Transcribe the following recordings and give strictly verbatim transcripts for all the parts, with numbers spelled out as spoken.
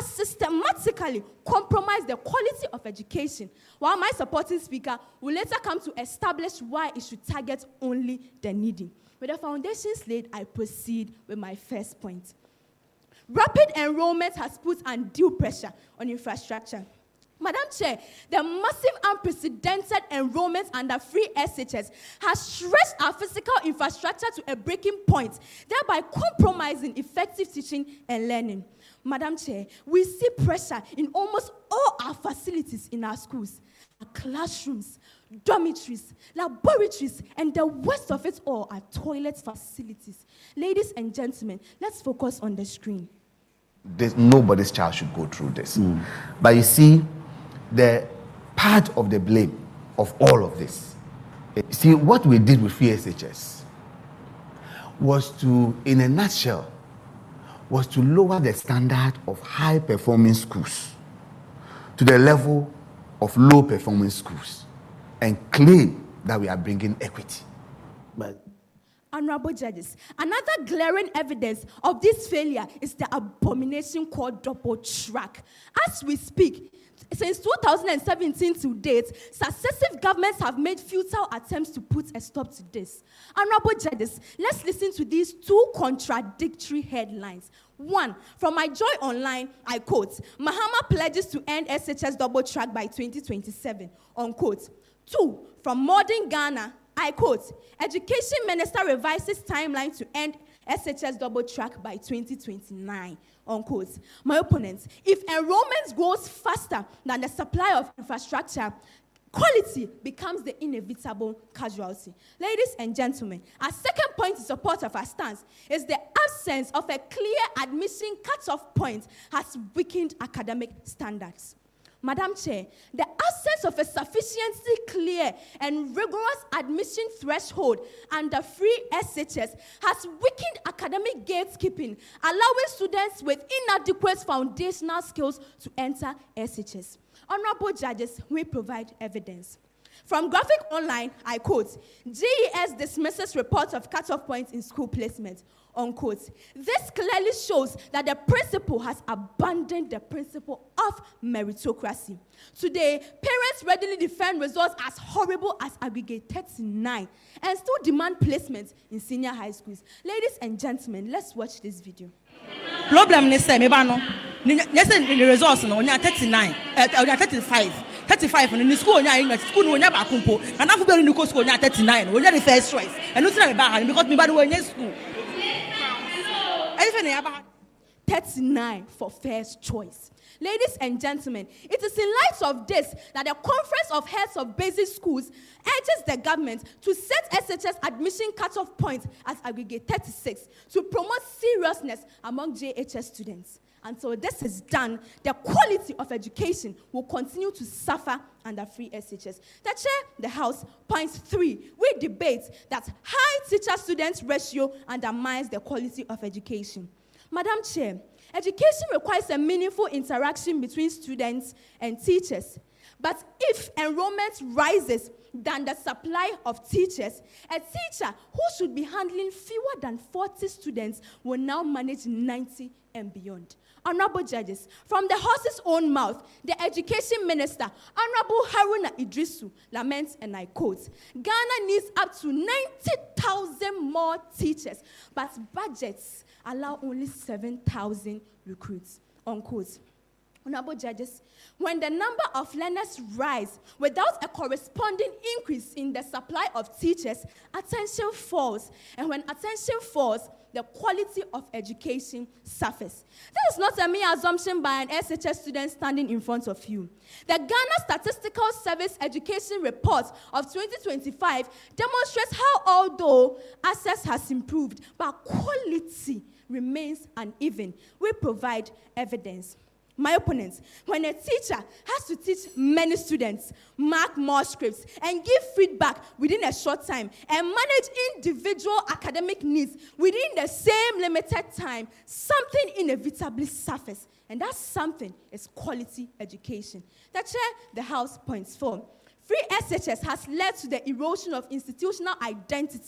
has systematically compromised the quality of education, while my supporting speaker will later come to establish why it should target only the needy. With the foundations laid, I proceed with my first point. Rapid enrollment has put undue pressure on infrastructure. Madam Chair, the massive unprecedented enrollment under free S H S has stretched our physical infrastructure to a breaking point, thereby compromising effective teaching and learning. Madam Chair, we see pressure in almost all our facilities in our schools, our classrooms, dormitories, laboratories, and the worst of it all are toilet facilities. Ladies and gentlemen, let's focus on the screen. There's, nobody's child should go through this. Mm. But you see, the part of the blame of all of this, you see, what we did with free S H S was to, in a nutshell, was to lower the standard of high-performing schools to the level of low-performing schools and claim that we are bringing equity. But Honorable judges, another glaring evidence of this failure is the abomination called double track. As we speak, since two thousand seventeen to date, successive governments have made futile attempts to put a stop to this. Honorable judges, let's listen to these two contradictory headlines. One, from My Joy Online, I quote, Mahama pledges to end S H S double track by twenty twenty-seven, unquote. Two, from Modern Ghana, I quote, Education Minister revises timeline to end S H S double track by twenty twenty-nine, unquote. My opponents, if enrollment grows faster than the supply of infrastructure, quality becomes the inevitable casualty. Ladies and gentlemen, our second point in support of our stance is the absence of a clear admission cutoff point has weakened academic standards. Madam Chair, the absence of a sufficiently clear and rigorous admission threshold under free S H S has weakened academic gatekeeping, allowing students with inadequate foundational skills to enter S H S. Honorable judges, we provide evidence. From Graphic Online, I quote, G E S dismisses report of cutoff points in school placement, unquote. This clearly shows that the principal has abandoned the principle of meritocracy. Today, parents readily defend results as horrible as aggregate thirty-nine and still demand placement in senior high schools. Ladies and gentlemen, let's watch this video. Problem is say me ba no. Yes, the results no onya thirty-nine, onya thirty-five. thirty-five in the school onya in school no onya ba kumpo. And na fubere ni ko school onya thirty-nine. Onya the first choice. And no try me ba because me ba do onya school. thirty-nine for first choice. Ladies and gentlemen, it is in light of this that the Conference of Heads of Basic Schools urges the government to set S H S admission cutoff point as aggregate thirty-six to promote seriousness among J H S students. Until this is done, the quality of education will continue to suffer under free S H S. The chair, the House, point three, we debate that high teacher-student ratio undermines the quality of education. Madam Chair, education requires a meaningful interaction between students and teachers. But if enrollment rises than the supply of teachers, a teacher who should be handling fewer than forty students will now manage ninety and beyond. Honorable judges, from the horse's own mouth, the Education Minister, Honorable Haruna Idrisu, laments, and I quote, Ghana needs up to ninety thousand more teachers, but budgets allow only seven thousand recruits, unquote. Honorable judges, when the number of learners rise without a corresponding increase in the supply of teachers, attention falls. And when attention falls, the quality of education suffers. This is not a mere assumption by an S H S student standing in front of you. The Ghana Statistical Service Education Report of twenty twenty-five demonstrates how although access has improved, but quality remains uneven. We provide evidence. My opponents, when a teacher has to teach many students, mark more scripts, and give feedback within a short time, and manage individual academic needs within the same limited time, something inevitably suffers. And that something is quality education. The chair, the House, points four. Free S H S has led to the erosion of institutional identity,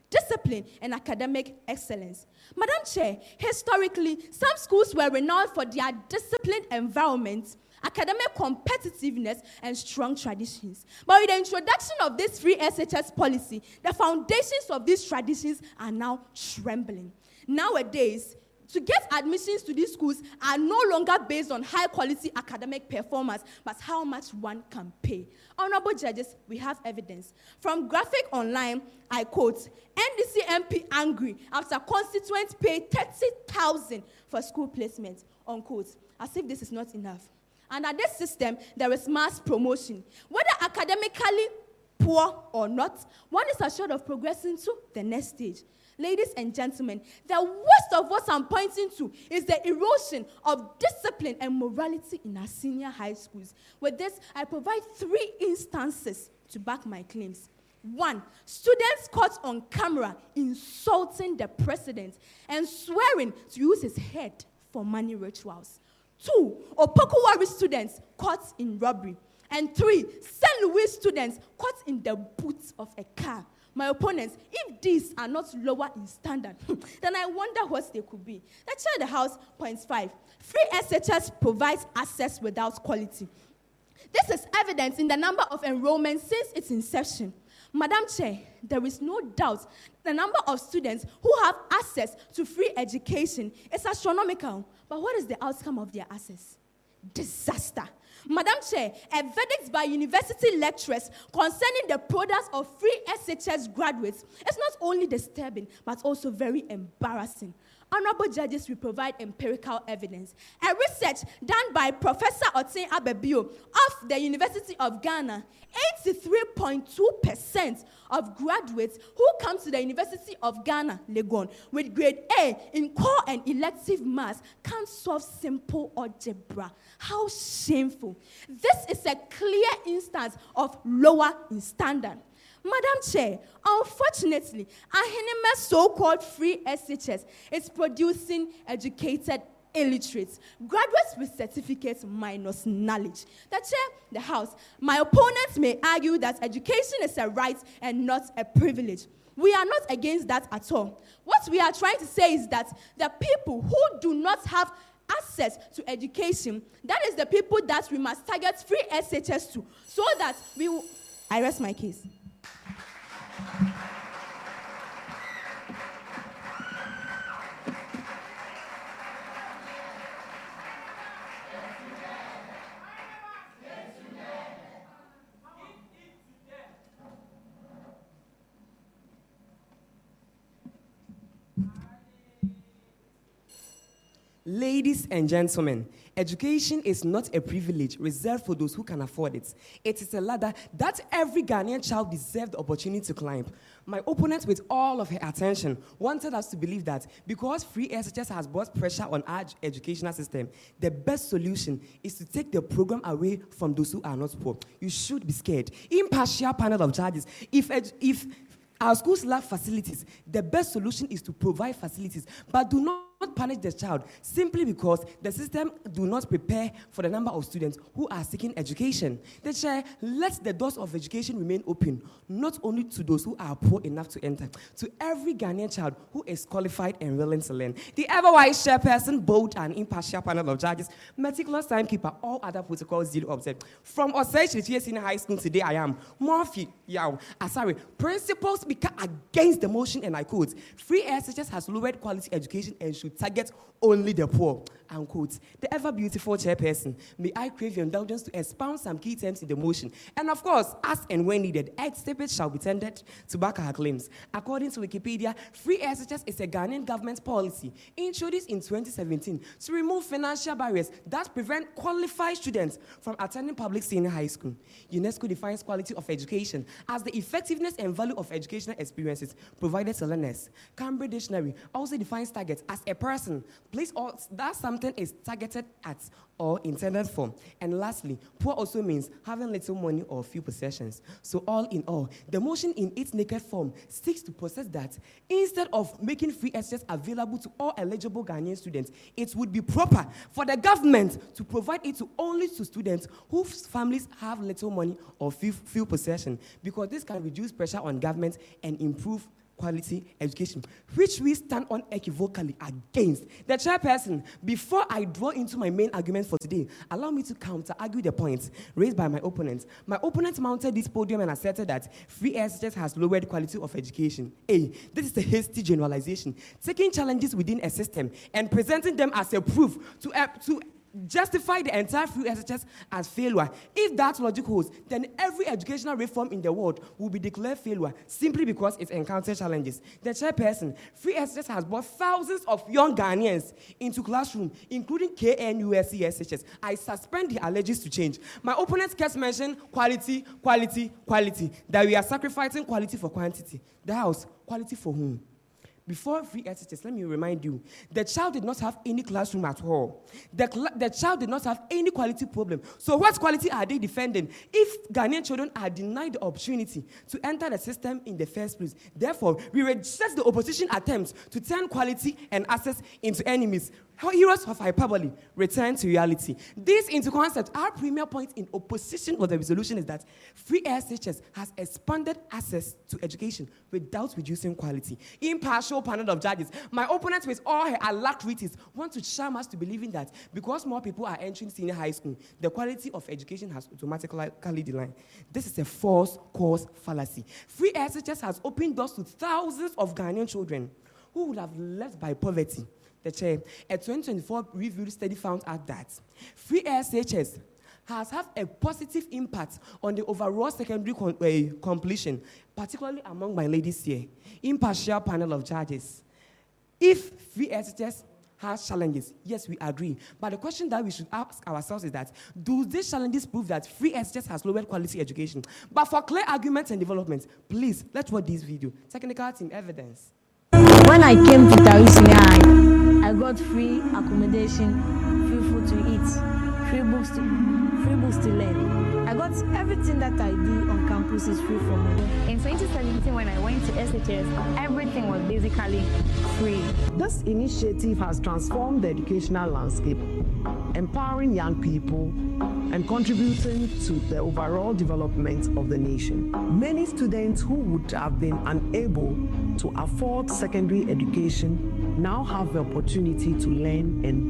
discipline, and academic excellence. Madam Chair, historically, some schools were renowned for their disciplined environment, academic competitiveness, and strong traditions. But with the introduction of this free S H S policy, the foundations of these traditions are now trembling. Nowadays, to get admissions to these schools are no longer based on high-quality academic performance, but how much one can pay. Honorable judges, we have evidence. From Graphic Online, I quote, N D C M P angry after constituents pay thirty thousand dollars for school placement, unquote, as if this is not enough. Under this system, there is mass promotion. Whether academically poor or not, one is assured of progressing to the next stage. Ladies and gentlemen, the worst of what I'm pointing to is the erosion of discipline and morality in our senior high schools. With this, I provide three instances to back my claims. One, students caught on camera insulting the president and swearing to use his head for money rituals. Two, Opokuwari students caught in robbery. And three, Saint Louis students caught in the boot of a car. My opponents, if these are not lower in standard, then I wonder what they could be. Let's share the house, point five. Free S H S provides access without quality. This is evident in the number of enrollments since its inception. Madam Chair, there is no doubt the number of students who have access to free education is astronomical. But what is the outcome of their access? Disaster. Madam Chair, a verdict by university lecturers concerning the products of free S H S graduates is not only disturbing, but also very embarrassing. Honorable judges will provide empirical evidence. A research done by Professor Otin Abebio of the University of Ghana, eighty-three point two percent of graduates who come to the University of Ghana, Legon, with grade A in core and elective maths can't solve simple algebra. How shameful. This is a clear instance of lower in standard. Madam Chair, unfortunately, Ahinime's so-called free S H S is producing educated illiterates, graduates with certificates minus knowledge. The Chair, the House, my opponents may argue that education is a right and not a privilege. We are not against that at all. What we are trying to say is that the people who do not have access to education, that is the people that we must target free S H S to, so that we will... I rest my case. Ladies and gentlemen, education is not a privilege reserved for those who can afford it. It is a ladder that every Ghanaian child deserves the opportunity to climb. My opponent, with all of her attention, wanted us to believe that because free S H S has brought pressure on our educational system, the best solution is to take the program away from those who are not poor. You should be scared. Impartial panel of judges, if, if our schools lack facilities, the best solution is to provide facilities, but do not not punish the child simply because the system do not prepare for the number of students who are seeking education. The chair lets the doors of education remain open, not only to those who are poor enough to enter, to every Ghanaian child who is qualified and willing to learn. The ever-wise chairperson, bold and impartial panel of judges, meticulous timekeeper, all other protocols duly observed. From Osage Richie Senior High School today, I am Murphy Yao Asari. Principal speaker against the motion, and I quote, free S H S has lowered quality education and should target only the poor, unquote. The ever-beautiful chairperson, may I crave your indulgence to expound some key terms in the motion. And of course, as and when needed, exhibits shall be tendered to back our claims. According to Wikipedia, free S H S is a Ghanaian government policy introduced in twenty seventeen to remove financial barriers that prevent qualified students from attending public senior high school. UNESCO defines quality of education as the effectiveness and value of educational experiences provided to learners. Cambridge Dictionary also defines target as a person, place, or that something is targeted at or intended for. And lastly, poor also means having little money or few possessions. So all in all, the motion in its naked form seeks to possess that instead of making free S H S available to all eligible Ghanaian students, it would be proper for the government to provide it to only to students whose families have little money or few, few possessions, because this can reduce pressure on government and improve quality education, which we stand unequivocally against. The chairperson, before I draw into my main argument for today, allow me to counter-argue the points raised by my opponent. My opponent mounted this podium and asserted that free S H S has lowered quality of education. A, this is a hasty generalization, taking challenges within a system and presenting them as a proof to, uh, to justify the entire free S H S as failure. If that logic holds, then every educational reform in the world will be declared failure simply because it encounters challenges. The chairperson, free S H S has brought thousands of young Ghanaians into classroom, including K N U S C S H S. I suspend the alleges to change. My opponents kept mentioning quality, quality, quality, that we are sacrificing quality for quantity. The house, quality for whom? Before free S H S, let me remind you, the child did not have any classroom at all. The, cl- the child did not have any quality problem. So what quality are they defending if Ghanaian children are denied the opportunity to enter the system in the first place? Therefore, we reject the opposition attempts to turn quality and access into enemies. Heroes of hyperbole return to reality. This into concept, our premier point in opposition with the resolution is that free S H S has expanded access to education without reducing quality. Impartial panel of judges. My opponent with all her alacrities want to charm us to believing that because more people are entering senior high school, the quality of education has automatically declined. This is a false cause fallacy. Free S H S has opened doors to thousands of Ghanaian children who would have left by poverty. The chair, a twenty twenty-four review study found out that free S H S has had a positive impact on the overall secondary com- uh, completion, particularly among my ladies here. Impartial panel of judges. If free S H S has challenges, yes, we agree. But the question that we should ask ourselves is that, do these challenges prove that free S H S has lowered quality education? But for clear arguments and developments, please, let's watch this video. Technical team evidence. When I came to Tawi Senior High, I got free accommodation, free food to eat, free books to, free books to learn. I got everything that I do on campus is free for me. In twenty seventeen, when I went to S H S, everything was basically free. This initiative has transformed the educational landscape, empowering young people and contributing to the overall development of the nation. Many students who would have been unable to afford secondary education now have the opportunity to learn and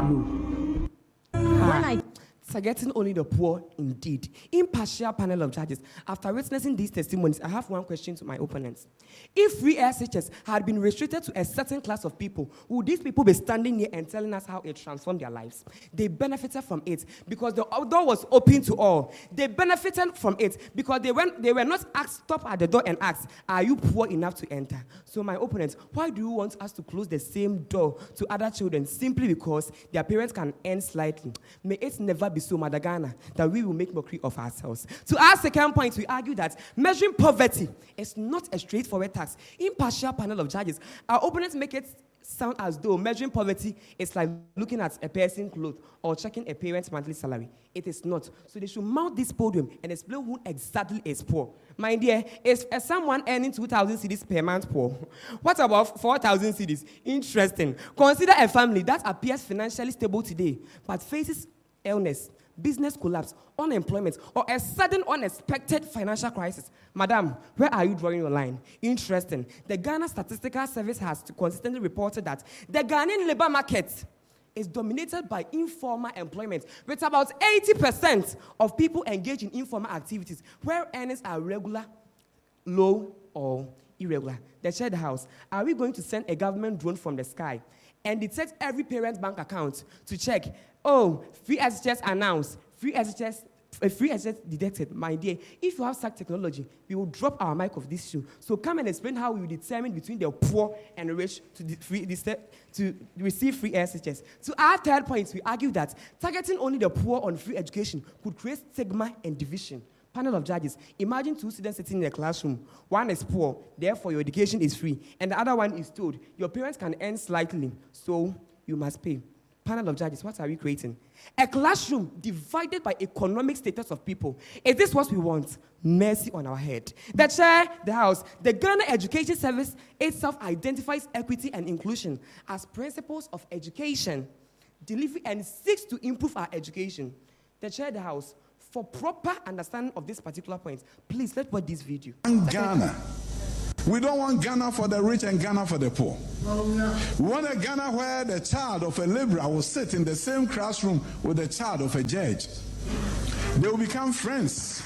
grow. When I Targeting only the poor, indeed. Impartial panel of judges. After witnessing these testimonies, I have one question to my opponents. If free S H S had been restricted to a certain class of people, would these people be standing here and telling us how it transformed their lives? They benefited from it because the door was open to all. They benefited from it because they, went, they were not asked, stop at the door and ask, are you poor enough to enter? So my opponents, why do you want us to close the same door to other children simply because their parents can earn slightly? May it never be so, Madagana, that we will make mockery of ourselves. To our second point, we argue that measuring poverty is not a straightforward task. Impartial panel of judges, our opponents make it sound as though measuring poverty is like looking at a person's clothes or checking a parent's monthly salary. It is not. So they should mount this podium and explain who exactly is poor. My dear, is uh, someone earning two thousand cedis per month poor? What about four thousand cedis? Interesting. Consider a family that appears financially stable today, but faces illness, business collapse, unemployment, or a sudden unexpected financial crisis. Madam, where are you drawing your line? Interesting. The Ghana Statistical Service has consistently reported that the Ghanaian labor market is dominated by informal employment, with about eighty percent of people engaged in informal activities, where earnings are regular, low, or irregular. The shared house. Are we going to send a government drone from the sky and detect every parent's bank account to check, oh, free S H S announced, free S H S, uh, free S H S detected? My dear, if you have such technology, we will drop our mic of this show. So come and explain how we will determine between the poor and the rich to, de- free, de- to receive free S H S. To our third point, we argue that targeting only the poor on free education could create stigma and division. Panel of judges, imagine two students sitting in a classroom. One is poor, therefore your education is free, and the other one is told, your parents can earn slightly, so you must pay. Panel of judges, what are we creating? A classroom divided by economic status of people. Is this what we want? Mercy on our head. The chair, the house, the Ghana Education Service itself identifies equity and inclusion as principles of education, delivery, and seeks to improve our education. The chair, the house, for proper understanding of this particular point, please let's watch this video. In Ghana, We don't want Ghana for the rich and Ghana for the poor. We want a Ghana where the child of a liberal will sit in the same classroom with the child of a judge. They will become friends.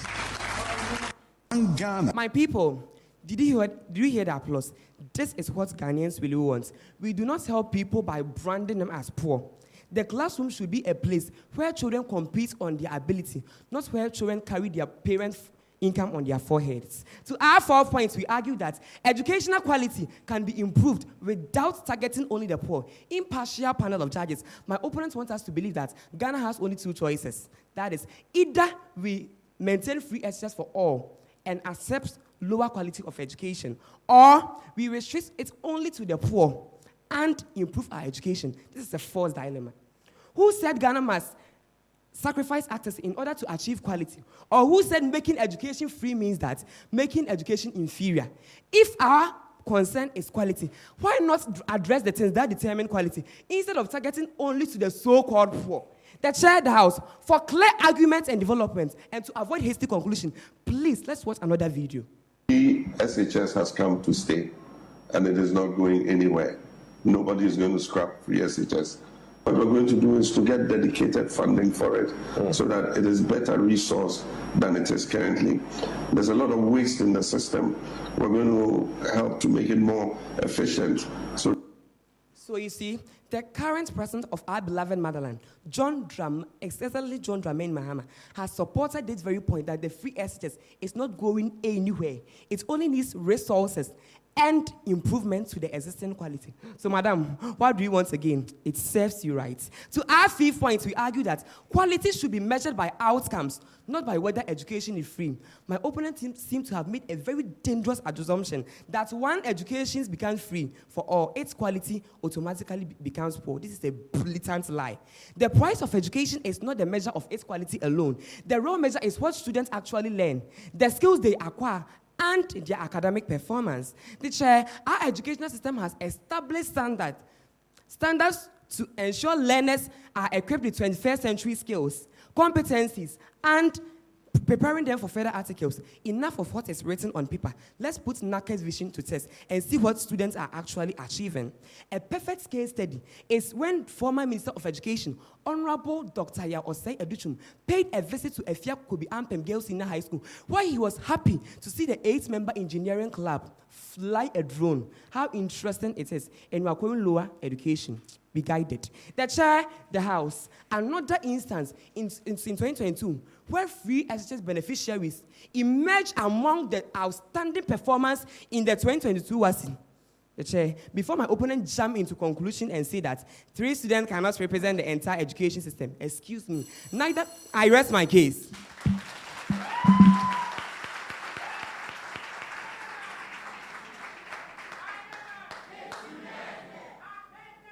Ghana. My people, did you hear, did you hear the applause? This is what Ghanaians really want. We do not help people by branding them as poor. The classroom should be a place where children compete on their ability, not where children carry their parents' income on their foreheads. To our four points, we argue that educational quality can be improved without targeting only the poor. Impartial panel of judges. My opponents want us to believe that Ghana has only two choices. That is, either we maintain free access for all and accept lower quality of education, or we restrict it only to the poor and improve our education. This is a false dilemma. Who said Ghana must sacrifice access in order to achieve quality? Or who said making education free means that making education inferior? If our concern is quality, why not address the things that determine quality instead of targeting only to the so-called poor? The chair the House, for clear arguments and development and to avoid hasty conclusion, please, let's watch another video. The S H S has come to stay, and it is not going anywhere. Nobody is going to scrap free S H S. What we're going to do is to get dedicated funding for it mm. so that it is better resourced than it is currently. There's a lot of waste in the system. We're going to help to make it more efficient. So, so you see, the current president of our beloved motherland, John Dram, especially John Dramani Mahama, has supported this very point that the free S H S is not going anywhere. It only needs resources and improvement to the existing quality. So, madam, what do you want again? It serves you right. To our fifth point, we argue that quality should be measured by outcomes, not by whether education is free. My opponent team seem to have made a very dangerous assumption that when education becomes free for all, its quality automatically becomes poor. This is a blatant lie. The price of education is not the measure of its quality alone. The real measure is what students actually learn, the skills they acquire, and their academic performance. The chair, our educational system has established standard, standards to ensure learners are equipped with twenty-first century skills, competencies, and preparing them for further articles. Enough of what is written on paper. Let's put NACA's vision to test and see what students are actually achieving. A perfect case study is when former Minister of Education, Honorable Doctor Yao Osei Educhum, paid a visit to Efia Kobi Ampem Girls Senior High School, where he was happy to see the eight-member engineering club fly a drone. How interesting it is. And we are going lower education. Be guided. The chair, the House. Another instance in, in, in twenty twenty-two, where free S H S beneficiaries emerged among the outstanding performance in the twenty twenty-two W A S I. The chair, before my opponent jump into conclusion and say that three students cannot represent the entire education system, excuse me, neither, I rest my case.